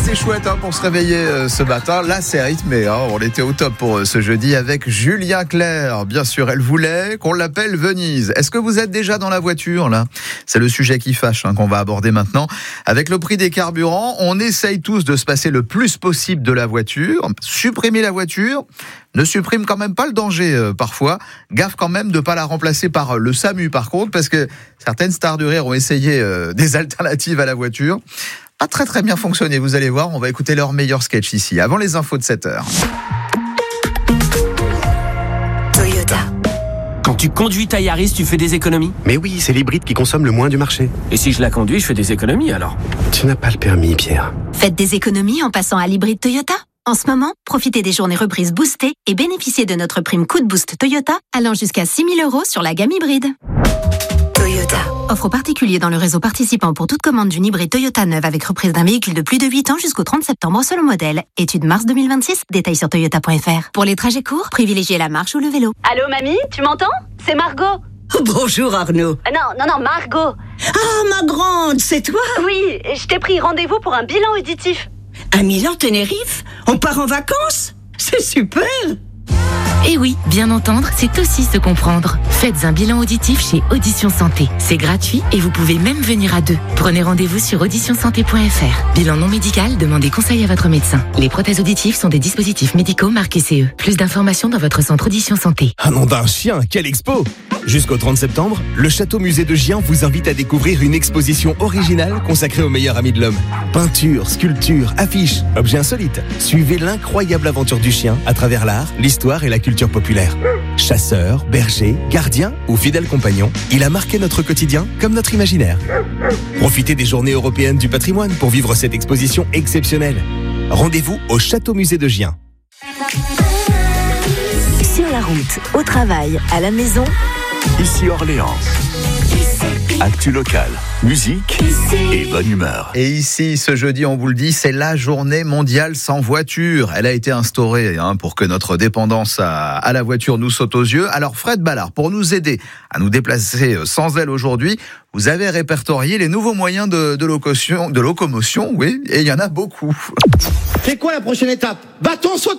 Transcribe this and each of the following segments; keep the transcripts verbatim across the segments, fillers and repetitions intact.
c'est chouette hein, pour se réveiller euh, ce matin. Là, c'est rythmé. Hein. On était au top pour euh, ce jeudi avec Julien Clerc. Bien sûr, elle voulait qu'on l'appelle Venise. Est-ce que vous êtes déjà dans la voiture là ? C'est le sujet qui fâche hein, qu'on va aborder maintenant. Avec le prix des carburants, on essaye tous de se passer le plus possible de la voiture. Supprimer la voiture ne supprime quand même pas le danger euh, parfois. Gaffe quand même de ne pas la remplacer par euh, le SAMU par contre, parce que certaines stars du rire ont essayé euh, des alternatives à la voiture. Pas très très bien fonctionné, vous allez voir. On va écouter leur meilleur sketch ici, avant les infos de sept heures. Toyota. Quand tu conduis ta Yaris, tu fais des économies ? Mais oui, c'est l'hybride qui consomme le moins du marché. Et si je la conduis, je fais des économies alors ? Tu n'as pas le permis, Pierre. Faites des économies en passant à l'hybride Toyota. En ce moment, profitez des journées reprises boostées et bénéficiez de notre prime Coup de Boost Toyota allant jusqu'à six mille euros sur la gamme hybride. Toyota. Offre aux particuliers dans le réseau participant pour toute commande d'une hybride Toyota neuve avec reprise d'un véhicule de plus de huit ans jusqu'au trente septembre selon modèle. Étude mars deux mille vingt-six, détails sur toyota point f r. Pour les trajets courts, privilégiez la marche ou le vélo. Allô mamie, tu m'entends ? C'est Margot. Bonjour Arnaud. Ah non, non, non, Margot. Ah ma grande, c'est toi ? Oui, je t'ai pris rendez-vous pour un bilan auditif. À Milan, Tenerife ? On part en vacances ? C'est super ! Et oui, bien entendre, c'est aussi se comprendre. Faites un bilan auditif chez Audition Santé. C'est gratuit et vous pouvez même venir à deux. Prenez rendez-vous sur audition santé point f r. Bilan non médical, demandez conseil à votre médecin. Les prothèses auditives sont des dispositifs médicaux marqués C E. Plus d'informations dans votre centre Audition Santé. Un nom d'un chien, quelle expo ! Jusqu'au trente septembre, le Château Musée de Gien vous invite à découvrir une exposition originale consacrée aux meilleurs amis de l'homme. Peintures, sculptures, affiches, objets insolites. Suivez l'incroyable aventure du chien à travers l'art, l'histoire et la culture populaire. Chasseur, berger, gardien ou fidèle compagnon, il a marqué notre quotidien comme notre imaginaire. Profitez des journées européennes du patrimoine pour vivre cette exposition exceptionnelle. Rendez-vous au Château Musée de Gien. Sur la route, au travail, à la maison, Ici Orléans. Actu locale, musique et bonne humeur. Et ici, ce jeudi, on vous le dit, c'est la journée mondiale sans voiture. Elle a été instaurée hein, pour que notre dépendance à, à la voiture nous saute aux yeux. Alors Fred Ballard, pour nous aider à nous déplacer sans elle aujourd'hui, vous avez répertorié les nouveaux moyens de, de, locomotion, de locomotion, oui, et il y en a beaucoup. C'est quoi la prochaine étape ? Bâton sauteur ?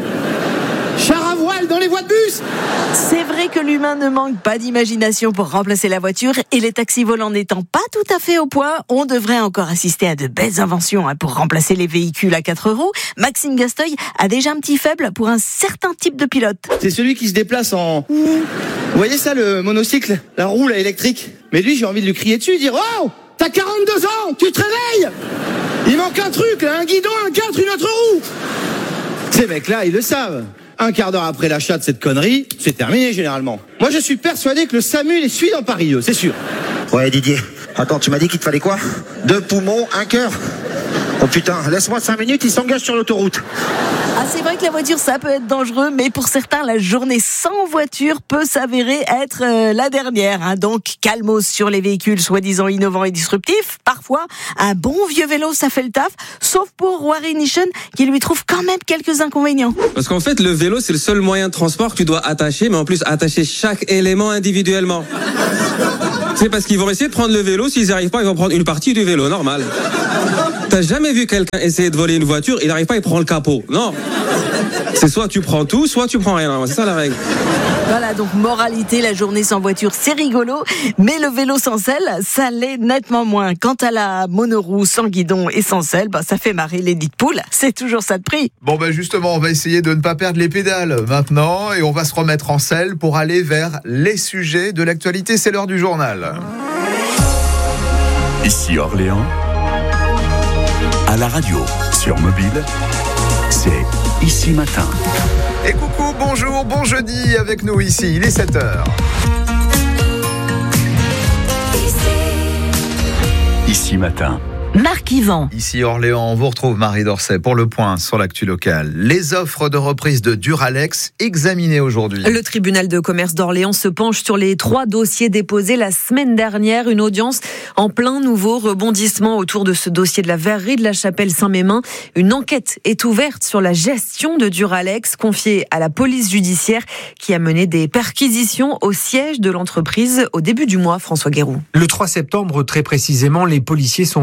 Char à voile dans les voies de bus ? C'est vrai que l'humain ne manque pas d'imagination pour remplacer la voiture et les taxis volants n'étant pas tout à fait au point, on devrait encore assister à de belles inventions pour remplacer les véhicules à quatre roues. Maxime Gasteuil a déjà un petit faible pour un certain type de pilote. C'est celui qui se déplace en... Vous voyez ça, le monocycle ? La roue, là, électrique. Mais lui, j'ai envie de lui crier dessus, dire « Oh, t'as quarante-deux ans, tu te réveilles ! Il manque un truc, là, un guidon, un quatre, une autre roue !» Ces mecs-là, ils le savent. Un quart d'heure après l'achat de cette connerie, c'est terminé généralement. Moi je suis persuadé que le SAMU les suit dans Paris, c'est sûr. Ouais Didier, attends, tu m'as dit qu'il te fallait quoi ? Deux poumons, un cœur ? Oh putain, laisse-moi cinq minutes, il s'engage sur l'autoroute. Ah, c'est vrai que la voiture, ça peut être dangereux, mais pour certains, la journée sans voiture peut s'avérer être euh, la dernière. Hein. Donc, calmos sur les véhicules soi-disant innovants et disruptifs. Parfois, un bon vieux vélo, ça fait le taf, sauf pour Rory Nishan, qui lui trouve quand même quelques inconvénients. Parce qu'en fait, le vélo, c'est le seul moyen de transport que tu dois attacher, mais en plus, attacher chaque élément individuellement. C'est parce qu'ils vont essayer de prendre le vélo, s'ils n'y arrivent pas, ils vont prendre une partie du vélo, normal. T'as jamais vu quelqu'un essayer de voler une voiture, il n'arrive pas, il prend le capot. Non. C'est soit tu prends tout, soit tu prends rien. C'est ça la règle. Voilà, donc moralité, la journée sans voiture, c'est rigolo, mais le vélo sans selle, ça l'est nettement moins. Quant à la monoroue sans guidon et sans selle, bah, ça fait marrer les dites poules. C'est toujours ça de prix. Bon, ben bah justement, on va essayer de ne pas perdre les pédales maintenant et on va se remettre en selle pour aller vers les sujets de l'actualité. C'est l'heure du journal. Ici Orléans. À la radio, sur mobile, c'est Ici Matin. Et coucou, bonjour, bon jeudi avec nous ici, il est sept heures. Ici Matin. Marc Yvan. Ici Orléans, on vous retrouve Marie Dorset pour le point sur l'actu locale. Les offres de reprise de Duralex examinées aujourd'hui. Le tribunal de commerce d'Orléans se penche sur les trois dossiers déposés la semaine dernière. Une audience en plein nouveau rebondissement autour de ce dossier de la verrerie de la Chapelle-Saint-Mémin. Une enquête est ouverte sur la gestion de Duralex, confiée à la police judiciaire qui a mené des perquisitions au siège de l'entreprise au début du mois. François Guéroux. Le trois septembre, très précisément, les policiers sont venus perquisitionner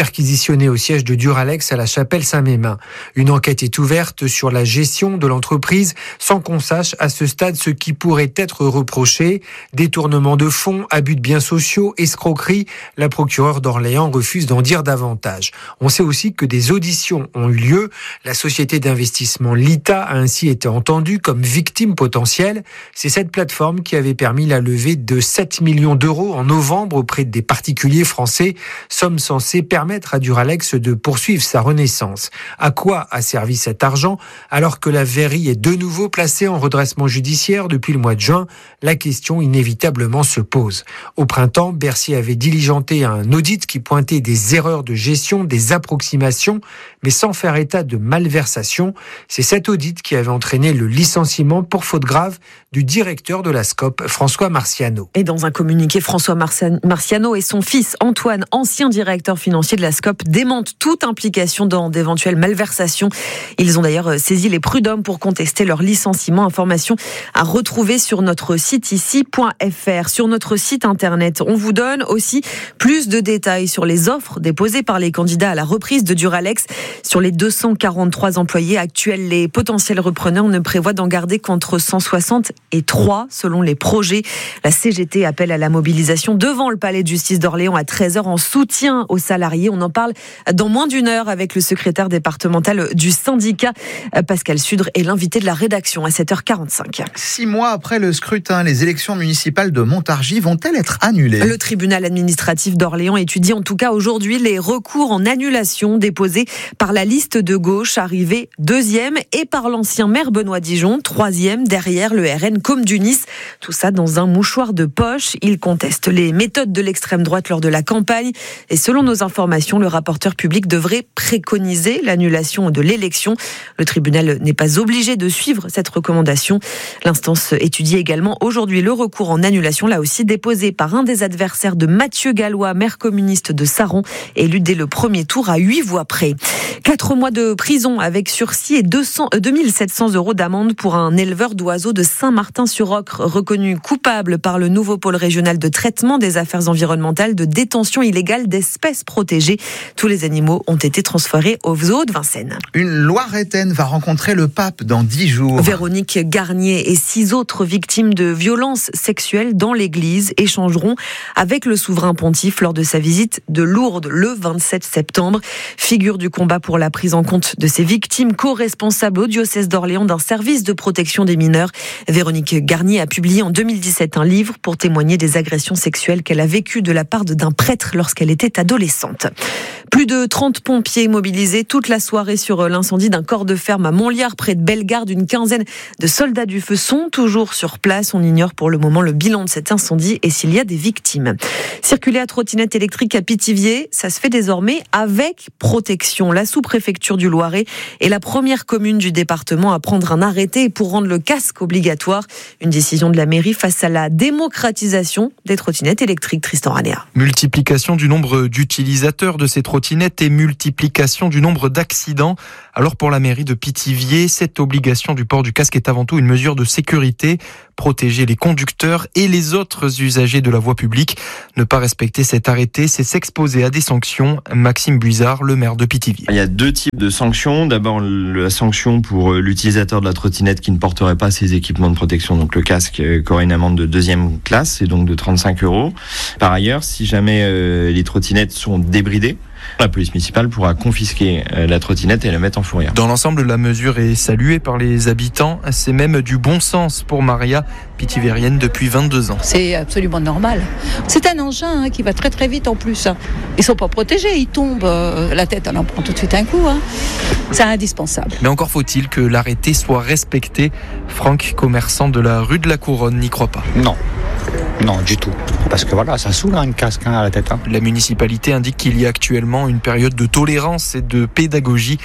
perquisitionné au siège de Duralex à la Chapelle-Saint-Mémin. Une enquête est ouverte sur la gestion de l'entreprise sans qu'on sache à ce stade ce qui pourrait être reproché. Détournement de fonds, abus de biens sociaux, escroquerie. La procureure d'Orléans refuse d'en dire davantage. On sait aussi que des auditions ont eu lieu. La société d'investissement Lita a ainsi été entendue comme victime potentielle. C'est cette plateforme qui avait permis la levée de sept millions d'euros en novembre auprès des particuliers français, somme censée permettre à Duralex de poursuivre sa renaissance. À quoi a servi cet argent alors que la verrie est de nouveau placée en redressement judiciaire depuis le mois de juin? La question inévitablement se pose. Au printemps, Bercy avait diligenté un audit qui pointait des erreurs de gestion, des approximations, mais sans faire état de malversation. C'est cet audit qui avait entraîné le licenciement pour faute grave du directeur de la Scope, François Marciano. Et dans un communiqué, François Marciano et son fils Antoine, ancien directeur financier de la Scope, démentent toute implication dans d'éventuelles malversations. Ils ont d'ailleurs saisi les prud'hommes pour contester leur licenciement. Information à retrouver sur notre site ici point f r. Sur notre site internet, on vous donne aussi plus de détails sur les offres déposées par les candidats à la reprise de Duralex. Sur les deux cent quarante-trois employés actuels, les potentiels repreneurs ne prévoient d'en garder qu'entre cent soixante et trois selon les projets. La C G T appelle à la mobilisation devant le palais de justice d'Orléans à treize heures en soutien aux salariés. On en parle dans moins d'une heure avec le secrétaire départemental du syndicat, Pascal Sudre, et l'invité de la rédaction à sept heures quarante-cinq. Six mois après le scrutin, les élections municipales de Montargis vont-elles être annulées ? Le tribunal administratif d'Orléans étudie en tout cas aujourd'hui les recours en annulation déposés par la liste de gauche, arrivée deuxième, et par l'ancien maire Benoît Dijon, troisième, derrière le R N comme du Nice. Tout ça dans un mouchoir de poche. Il conteste les méthodes de l'extrême droite lors de la campagne. Et selon nos informations, le rapporteur public devrait préconiser l'annulation de l'élection. Le tribunal n'est pas obligé de suivre cette recommandation. L'instance étudie également aujourd'hui le recours en annulation, là aussi déposé par un des adversaires de Mathieu Gallois, maire communiste de Saron, élu dès le premier tour à huit voix près. Quatre mois de prison avec sursis et deux mille sept cents euros d'amende pour un éleveur d'oiseaux de Saint-Martin-sur-Ocre, reconnu coupable par le nouveau pôle régional de traitement des affaires environnementales de détention illégale d'espèces protégées. Tous les animaux ont été transférés au zoo de Vincennes. Une Loiretaine va rencontrer le pape dans dix jours. Véronique Garnier et six autres victimes de violences sexuelles dans l'église échangeront avec le souverain pontife lors de sa visite de Lourdes le vingt-sept septembre. Figure du combat pour la prise en compte de ces victimes, co-responsable au diocèse d'Orléans d'un service de protection des mineurs. Véronique Garnier a publié en deux mille dix-sept un livre pour témoigner des agressions sexuelles qu'elle a vécues de la part d'un prêtre lorsqu'elle était adolescente. Plus de trente pompiers mobilisés toute la soirée sur l'incendie d'un corps de ferme à Montliard, près de Bellegarde. Une quinzaine de soldats du feu sont toujours sur place. On ignore pour le moment le bilan de cet incendie et s'il y a des victimes. Circuler à trottinette électrique à Pithiviers, ça se fait désormais avec protection. La sous-préfecture du Loiret est la première commune du département à prendre un arrêté pour rendre le casque obligatoire. Une décision de la mairie face à la démocratisation des trottinettes électriques. Tristan Ranea. Multiplication du nombre d'utilisateurs de ces trottinettes et multiplication du nombre d'accidents. Alors pour la mairie de Pithiviers, cette obligation du port du casque est avant tout une mesure de sécurité. Protéger les conducteurs et les autres usagers de la voie publique. Ne pas respecter cet arrêté, c'est s'exposer à des sanctions. Maxime Buizard, le maire de Pithiviers. Il y a deux types de sanctions. D'abord, la sanction pour l'utilisateur de la trottinette qui ne porterait pas ses équipements de protection, donc le casque, qui aurait une amende de deuxième classe et donc de trente-cinq euros. Par ailleurs, si jamais euh, les trottinettes sont débridées, la police municipale pourra confisquer la trottinette et la mettre en fourrière. Dans l'ensemble, la mesure est saluée par les habitants. C'est même du bon sens pour Maria, pithiviérienne depuis vingt-deux ans. C'est absolument normal. C'est un engin hein, qui va très très vite en plus. Ils sont pas protégés, ils tombent, euh, la tête elle en prend tout de suite un coup. Hein. C'est indispensable. Mais encore faut-il que l'arrêté soit respecté. Franck, commerçant de la rue de la Couronne, n'y croit pas. Non. Non, du tout. Parce que voilà, ça saoule un casque hein, à la tête. Hein. La municipalité indique qu'il y a actuellement une période de tolérance et de pédagogie,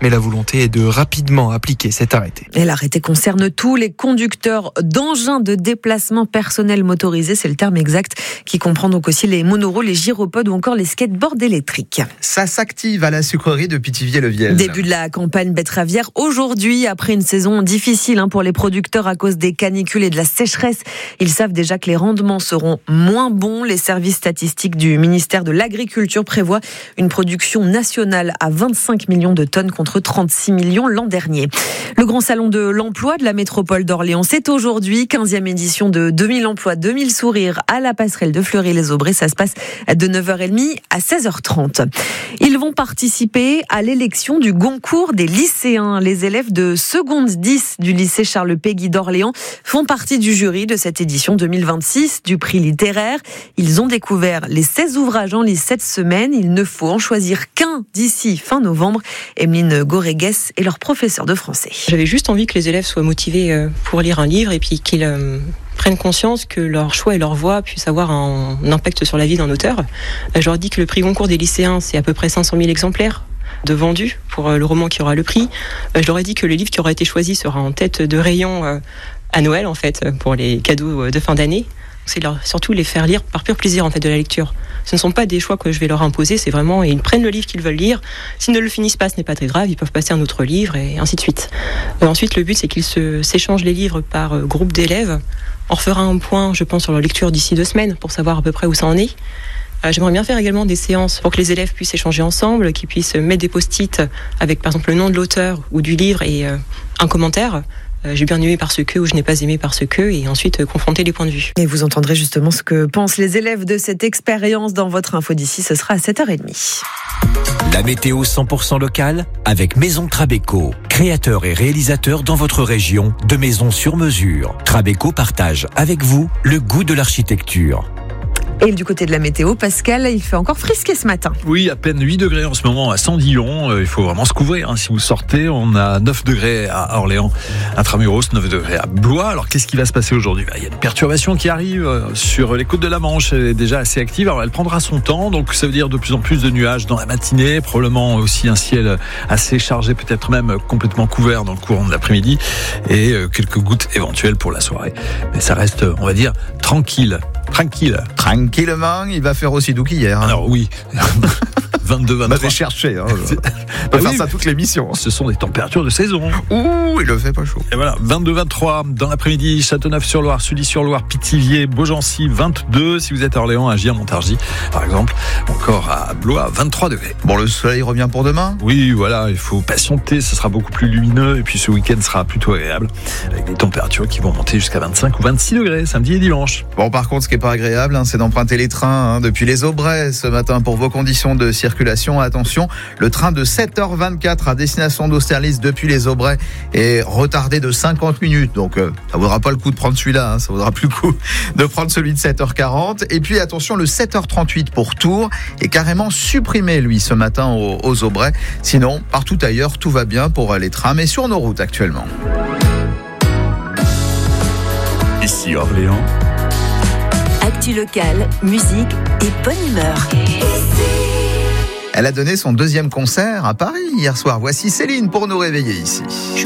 mais la volonté est de rapidement appliquer cet arrêté. Et l'arrêté concerne tous les conducteurs d'engins de déplacement personnel motorisés, c'est le terme exact, qui comprend donc aussi les monoroues, les gyropodes ou encore les skateboards électriques. Ça s'active à la sucrerie de Pithiviers-le-Viel. Début de la campagne betteravière aujourd'hui, après une saison difficile hein, pour les producteurs à cause des canicules et de la sécheresse. Ils savent déjà que les rendements seront moins bons. Les services statistiques du ministère de l'Agriculture prévoient une production nationale à vingt-cinq millions de tonnes contre trente-six millions l'an dernier. Le grand salon de l'emploi de la métropole d'Orléans, c'est aujourd'hui, quinzième édition de deux mille emplois, deux mille sourires à la passerelle de Fleury-les-Aubrais. Ça se passe de neuf heures trente à seize heures trente. Ils vont participer à l'élection du Goncourt des lycéens. Les élèves de seconde dix du lycée Charles-Péguy d'Orléans font partie du jury de cette édition deux mille vingt-six du prix littéraire. Ils ont découvert les seize ouvrages en lice cette semaine. Il ne faut en choisir qu'un d'ici fin novembre. Emeline Goréguès est leur professeur de français. J'avais juste envie que les élèves soient motivés pour lire un livre et puis qu'ils euh, prennent conscience que leur choix et leur voix puissent avoir un, un impact sur la vie d'un auteur. Je leur dis que le prix Goncourt des lycéens, c'est à peu près cinq cent mille exemplaires de vendus pour le roman qui aura le prix. Je leur ai dit que le livre qui aura été choisi sera en tête de rayon à Noël, en fait, pour les cadeaux de fin d'année. C'est leur, surtout les faire lire par pur plaisir en fait de la lecture. Ce ne sont pas des choix que je vais leur imposer, c'est vraiment, ils prennent le livre qu'ils veulent lire. S'ils ne le finissent pas, ce n'est pas très grave, ils peuvent passer à un autre livre et ainsi de suite. Euh, ensuite, le but c'est qu'ils se, s'échangent les livres par euh, groupe d'élèves. On refera un point, je pense, sur leur lecture d'ici deux semaines pour savoir à peu près où ça en est. Euh, j'aimerais bien faire également des séances pour que les élèves puissent échanger ensemble, qu'ils puissent mettre des post-it avec par exemple le nom de l'auteur ou du livre et euh, un commentaire. J'ai bien aimé parce que ou je n'ai pas aimé parce que, et ensuite euh, confronter les points de vue. Et vous entendrez justement ce que pensent les élèves de cette expérience dans votre info d'ici, ce sera à sept heures trente. La météo cent pour cent locale avec Maison Trabeco, créateur et réalisateur dans votre région de maisons sur mesure. Trabeco partage avec vous le goût de l'architecture. Et du côté de la météo, Pascal, il fait encore frisquer ce matin. Oui, à peine huit degrés en ce moment à Sandillon. Il faut vraiment se couvrir hein, si vous sortez. On a neuf degrés à Orléans, intramuros, neuf degrés à Blois. Alors qu'est-ce qui va se passer aujourd'hui ? Il y a une perturbation qui arrive sur les côtes de la Manche. Elle est déjà assez active. Alors elle prendra son temps. Donc ça veut dire de plus en plus de nuages dans la matinée. Probablement aussi un ciel assez chargé, peut-être même complètement couvert dans le courant de l'après-midi. Et quelques gouttes éventuelles pour la soirée. Mais ça reste, on va dire, tranquille. Tranquille. Tranquillement, il va faire aussi doux qu'hier. Hein. Alors oui. vingt-deux vingt-trois. M'avait cherché. Hein, on va faire oui, ça toute l'émission. Ce sont des températures de saison. Ouh, il le fait pas chaud. Et voilà, vingt-deux vingt-trois dans l'après-midi, Châteauneuf-sur-Loire, Sully-sur-Loire, Pithiviers, Beaugency, vingt-deux. Si vous êtes à Orléans, à Gier-Montargis, par exemple. Encore à Blois, vingt-trois degrés. Bon, le soleil revient pour demain ? Oui, voilà, il faut patienter. Ce sera beaucoup plus lumineux. Et puis ce week-end sera plutôt agréable. Avec des températures qui vont monter jusqu'à vingt-cinq ou vingt-six degrés, samedi et dimanche. Bon, par contre, ce qui est pas agréable, hein, c'est d'emprunter les trains hein, depuis les Aubrais ce matin pour vos conditions de circulation. Attention, le train de sept heures vingt-quatre à destination d'Austerlitz depuis les Aubrais est retardé de cinquante minutes. Donc, euh, ça vaudra pas le coup de prendre celui-là. Hein, ça vaudra plus le coup de prendre celui de sept heures quarante. Et puis, attention, le sept heures trente-huit pour Tours est carrément supprimé, lui, ce matin aux, aux Aubrais. Sinon, partout ailleurs, tout va bien pour les trams et sur nos routes actuellement. Ici Orléans. Actu locale, musique et bonne humeur. Elle a donné son deuxième concert à Paris hier soir. Voici Céline pour nous réveiller ici.